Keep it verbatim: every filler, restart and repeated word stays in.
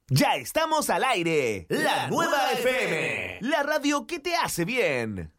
Ya estamos al aire. La Nueva F M. La radio que te hace bien.